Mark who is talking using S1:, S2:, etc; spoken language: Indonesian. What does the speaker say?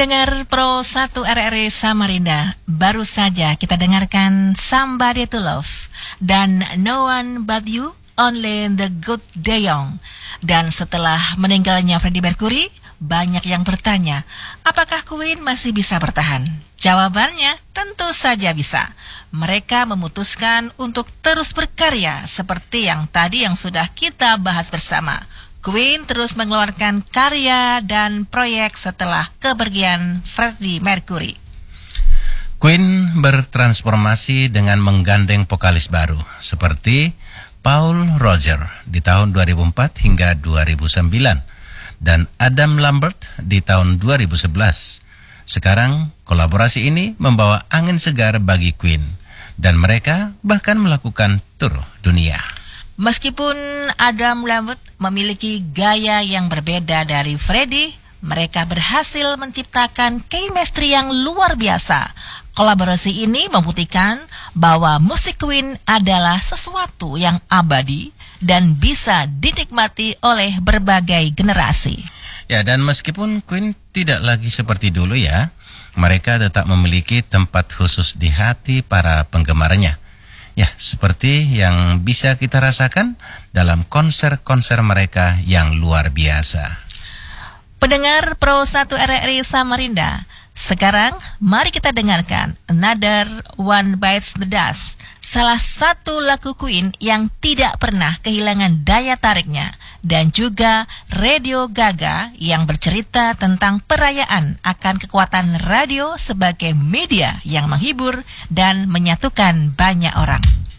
S1: Pendengar Pro 1 RRI Samarinda, baru saja kita dengarkan Somebody to Love dan No One But You, Only the Good Day Young. Dan setelah meninggalnya Freddie Mercury, banyak yang bertanya, apakah Queen masih bisa bertahan? Jawabannya tentu saja bisa. Mereka memutuskan untuk terus berkarya seperti yang tadi yang sudah kita bahas bersama. Queen terus mengeluarkan karya dan proyek setelah kepergian Freddie Mercury.
S2: Queen bertransformasi dengan menggandeng vokalis baru seperti Paul Roger di tahun 2004 hingga 2009 dan Adam Lambert di tahun 2011. Sekarang kolaborasi ini membawa angin segar bagi Queen dan mereka bahkan melakukan tur dunia.
S1: Meskipun Adam Lambert memiliki gaya yang berbeda dari Freddie, mereka berhasil menciptakan chemistry yang luar biasa. Kolaborasi ini membuktikan bahwa musik Queen adalah sesuatu yang abadi dan bisa dinikmati oleh berbagai generasi.
S2: Ya, dan meskipun Queen tidak lagi seperti dulu ya, mereka tetap memiliki tempat khusus di hati para penggemarnya. Ya, seperti yang bisa kita rasakan dalam konser-konser mereka yang luar biasa.
S1: Pendengar Pro 1 RRI Samarinda, sekarang mari kita dengarkan Another One Bites the Dust, salah satu lagu Queen yang tidak pernah kehilangan daya tariknya, dan juga Radio Gaga yang bercerita tentang perayaan akan kekuatan radio sebagai media yang menghibur dan menyatukan banyak orang.